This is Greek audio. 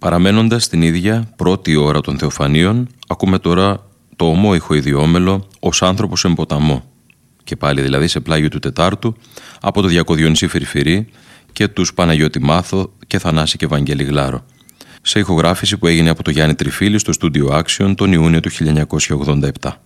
Παραμένοντας στην ίδια πρώτη ώρα των Θεοφανίων, ακούμε τώρα το ομόηχο ιδιόμελο «Ως άνθρωπος εν ποταμό», και πάλι δηλαδή σε πλάγιο του Τετάρτου, από το Διακοδιονυσή Φυρφυρή και τους Παναγιώτη Μάθο και Θανάση και Βαγγέλη Γλάρο, σε ηχογράφηση που έγινε από το Γιάννη Τριφίλη στο στούντιο Action τον Ιούνιο του 1987.